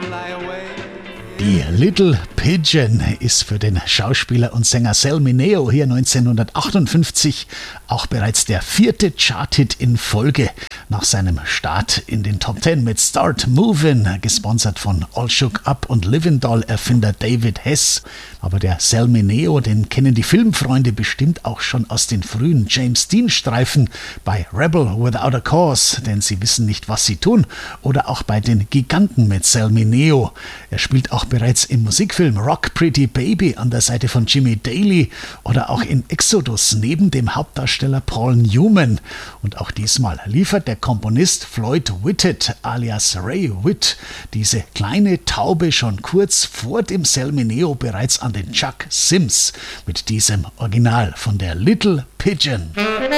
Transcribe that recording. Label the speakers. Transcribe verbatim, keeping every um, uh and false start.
Speaker 1: Die Little Pigeon ist für den Schauspieler und Sänger Sal Mineo hier neunzehnhundertachtundfünfzig auch bereits der vierte Charthit in Folge nach seinem Start in den Top Ten mit Start Movin', gesponsert von All Shook Up und Livin' Doll-Erfinder David Hess. Aber der Sal Mineo, den kennen die Filmfreunde bestimmt auch schon aus den frühen James Dean-Streifen, bei Rebel Without a Cause, denn sie wissen nicht, was sie tun, oder auch bei den Giganten mit Sal Mineo. Er spielt auch bereits im Musikfilm Rock Pretty Baby an der Seite von Jimmy Daly oder auch in Exodus neben dem Hauptdarsteller Paul Newman. Und auch diesmal liefert der Komponist Floyd Whitted alias Ray Witt diese kleine Taube schon kurz vor dem Sal Mineo bereits an den Chuck Sims mit diesem Original von der Little Pigeon.